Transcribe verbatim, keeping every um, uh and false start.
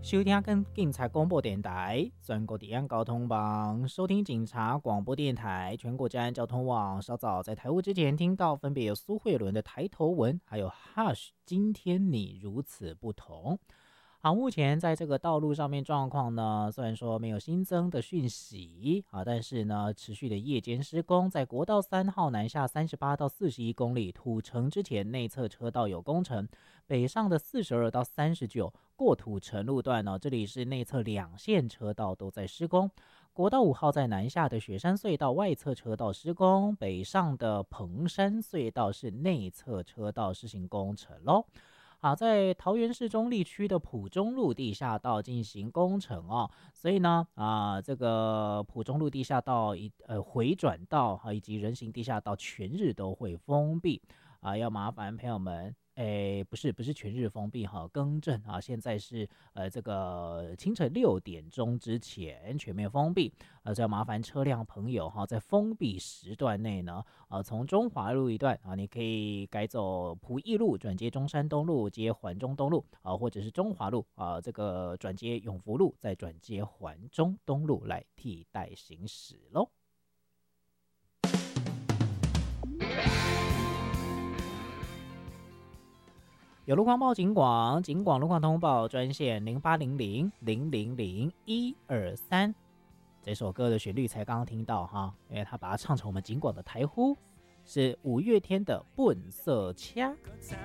收听跟警察广播电台全国治安交通网，收听警察广播电台全国治安交通网。稍早在台务之前听到，分别有苏慧伦的抬头文，还有 Hush 今天你如此不同。好，目前在这个道路上面状况呢，虽然说没有新增的讯息啊，但是呢，持续的夜间施工，在国道三号南下三十八到四十一公里土城之前内侧车道有工程，北上的四十二到三十九过土城路段呢，这里是内侧两线车道都在施工。国道五号在南下的雪山隧道外侧车道施工，北上的蓬山隧道是内侧车道施行工程咯。好，在桃园市中坜区的埔中路地下道进行工程哦，所以呢，啊，这个埔中路地下道以呃回转道以及人行地下道全日都会封闭啊，要麻烦朋友们。诶，不是不是全日封闭哈，更正啊，现在是呃这个清晨六点钟之前全面封闭，呃，这要麻烦车辆朋友哈，在封闭时段内呢，呃，从中华路一段啊，你可以改走埔义路转接中山东路，接环中东路啊，或者是中华路啊，这个转接永福路，再转接环中东路来替代行驶喽。有路况报警广，警广路况通报专线零八零零零零零一二三。这首歌的旋律才刚刚听到哈，因为他把它唱成我们警广的台呼，是五月天的《笨色掐》。